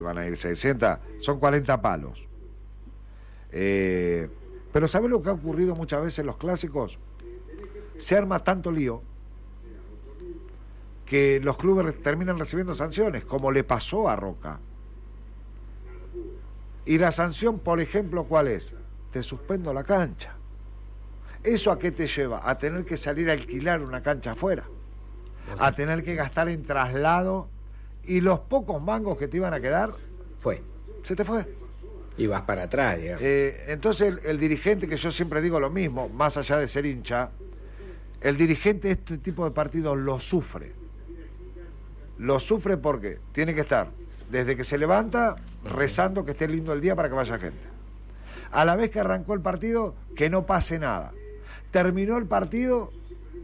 van a ir 600, son 40 palos. Pero ¿sabés lo que ha ocurrido muchas veces en los clásicos? Se arma tanto lío que los clubes terminan recibiendo sanciones, como le pasó a Roca. Y la sanción, por ejemplo, ¿cuál es? Te suspendo la cancha. ¿Eso a qué te lleva? A tener que salir a alquilar una cancha afuera, a tener que gastar en traslado, y los pocos mangos que te iban a quedar, se te fue. Y vas para atrás, digamos. Entonces el dirigente, que yo siempre digo lo mismo, más allá de ser hincha, el dirigente de este tipo de partidos lo sufre. Lo sufre porque tiene que estar, desde que se levanta, rezando que esté lindo el día para que vaya gente. A la vez que arrancó el partido, que no pase nada. Terminó el partido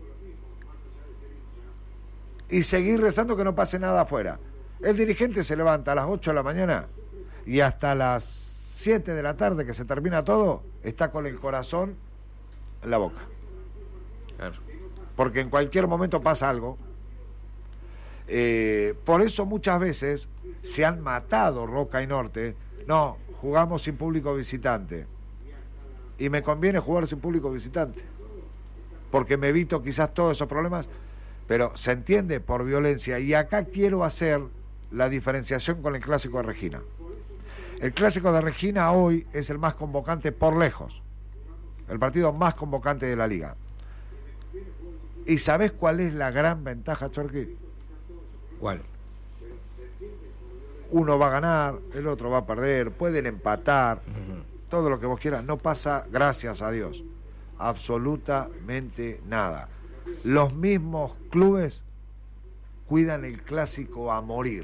y seguir rezando que no pase nada afuera. El dirigente se levanta a las 8 de la mañana y hasta las 7 de la tarde, que se termina todo, está con el corazón en la boca. Claro. Porque en cualquier momento pasa algo. Por eso muchas veces se han matado Roca y Norte. No, jugamos sin público visitante. Y me conviene jugar sin público visitante, porque me evito quizás todos esos problemas, pero se entiende por violencia. Y acá quiero hacer la diferenciación con el Clásico de Regina. El Clásico de Regina hoy es el más convocante por lejos, el partido más convocante de la liga. ¿Y sabés cuál es la gran ventaja, Chorqui? ¿Cuál? Uno va a ganar, el otro va a perder, pueden empatar, todo lo que vos quieras, no pasa, gracias a Dios, absolutamente nada. Los mismos clubes cuidan el Clásico a morir.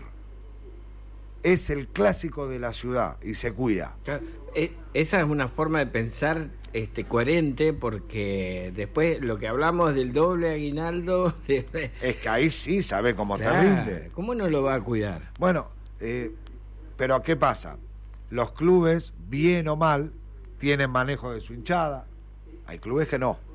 Es el Clásico de la ciudad y se cuida. Claro, esa es una forma de pensar coherente, porque después lo que hablamos del doble aguinaldo... Es que ahí sí sabe cómo claro, te rinde. ¿Cómo no lo va a cuidar? Bueno, pero ¿qué pasa? Los clubes, bien o mal, tienen manejo de su hinchada. Hay clubes que no.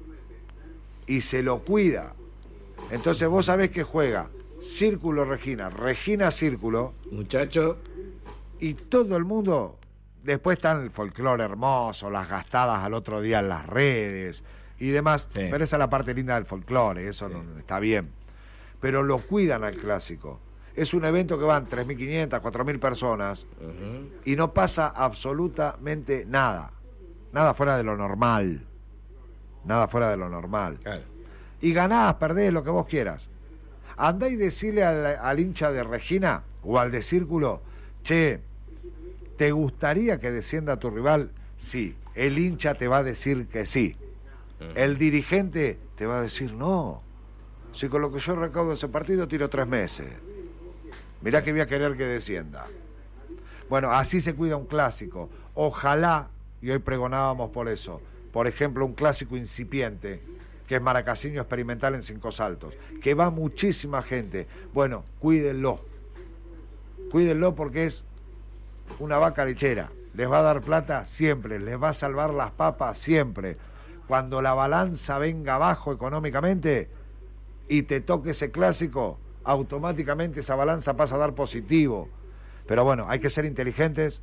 Y se lo cuida. Entonces vos sabés que juega Círculo Regina, Regina Círculo. Muchacho. Y todo el mundo... Después está el folclore hermoso, las gastadas al otro día en las redes y demás. Sí. Pero esa es la parte linda del folclore, eso sí, está bien. Pero lo cuidan al Clásico. Es un evento que van 3.500, 4.000 personas y no pasa absolutamente nada. Nada fuera de lo normal. Nada fuera de lo normal. Claro. Y ganás, perdés, lo que vos quieras. Andá y decirle al hincha de Regina o al de Círculo, che, ¿te gustaría que descienda tu rival? Sí. El hincha te va a decir que sí. El dirigente te va a decir no. Si con lo que yo recaudo ese partido tiro 3 meses. Mirá que voy a querer que descienda. Bueno, así se cuida un clásico. Ojalá, y hoy pregonábamos por eso, por ejemplo, un clásico incipiente, que es Maracasinho Experimental en Cinco Saltos, que va muchísima gente. Bueno, cuídenlo. Cuídenlo porque es una vaca lechera, les va a dar plata siempre, les va a salvar las papas siempre. Cuando la balanza venga abajo económicamente y te toque ese clásico, automáticamente esa balanza pasa a dar positivo. Pero bueno, hay que ser inteligentes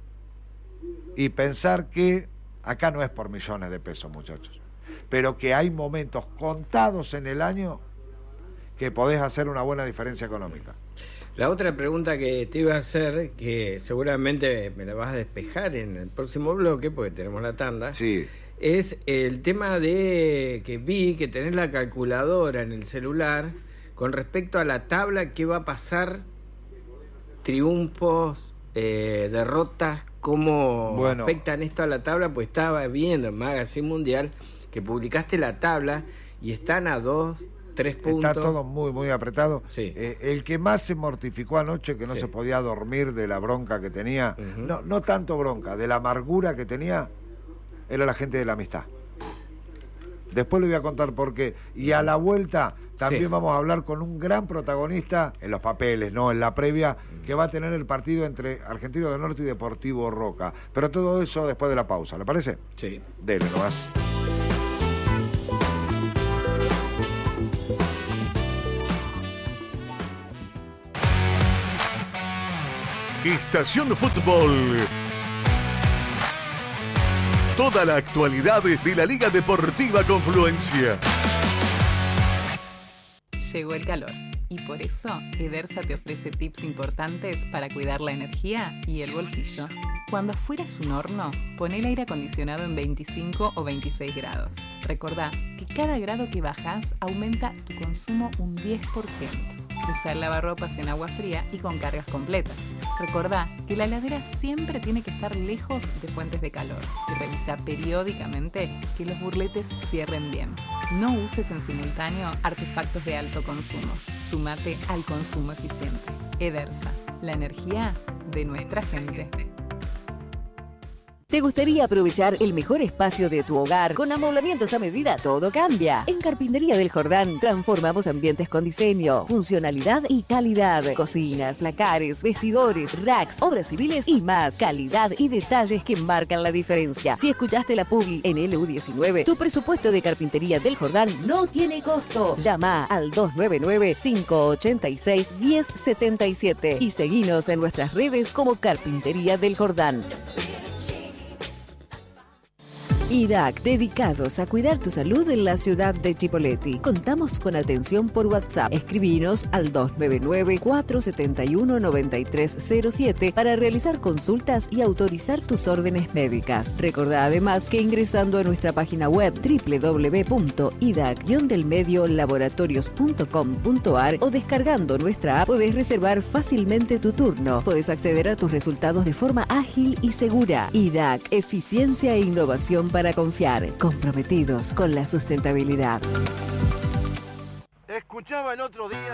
y pensar que acá no es por millones de pesos, muchachos, pero que hay momentos contados en el año que podés hacer una buena diferencia económica. La otra pregunta que te iba a hacer, que seguramente me la vas a despejar en el próximo bloque, porque tenemos la tanda, sí, es el tema de que vi que tenés la calculadora en el celular con respecto a la tabla, que va a pasar, triunfos, derrotas, cómo afectan esto a la tabla. Pues estaba viendo en Magazine Mundial que publicaste la tabla y están a 2-3 puntos. Está todo muy, muy apretado. Sí. El que más se mortificó anoche, que no se podía dormir de la bronca que tenía, no tanto bronca, de la amargura que tenía, era la gente de la Amistad. Después le voy a contar por qué. Y a la vuelta también vamos a hablar con un gran protagonista, en los papeles, no en la previa, que va a tener el partido entre Argentino del Norte y Deportivo Roca. Pero todo eso después de la pausa, ¿le parece? Sí. Dele nomás. Estación Fútbol. Toda la actualidad de la Liga Deportiva Confluencia. Llegó el calor y por eso Edersa te ofrece tips importantes para cuidar la energía y el bolsillo. Cuando afuera es un horno, pon el aire acondicionado en 25 o 26 grados. Recordá que cada grado que bajas aumenta tu consumo un 10%. Usa el lavarropas en agua fría y con cargas completas. Recordá que la heladera siempre tiene que estar lejos de fuentes de calor y revisa periódicamente que los burletes cierren bien. No uses en simultáneo artefactos de alto consumo. Súmate al consumo eficiente. Edersa, la energía de nuestra gente. ¿Te gustaría aprovechar el mejor espacio de tu hogar? Con amoblamientos a medida todo cambia. En Carpintería del Jordán transformamos ambientes con diseño, funcionalidad y calidad. Cocinas, lacares, vestidores, racks, obras civiles y más. Calidad y detalles que marcan la diferencia. Si escuchaste la publi en LU19, tu presupuesto de Carpintería del Jordán no tiene costo. Llama al 299-586-1077 y seguinos en nuestras redes como Carpintería del Jordán. IDAC, dedicados a cuidar tu salud en la ciudad de Chipoleti. Contamos con atención por WhatsApp. Escribinos al 299-471-9307 para realizar consultas y autorizar tus órdenes médicas. Recordá además que ingresando a nuestra página web www.idac-laboratorios.com.ar o descargando nuestra app podés reservar fácilmente tu turno. Podés acceder a tus resultados de forma ágil y segura. IDAC, eficiencia e innovación para confiar, comprometidos con la sustentabilidad. Escuchaba el otro día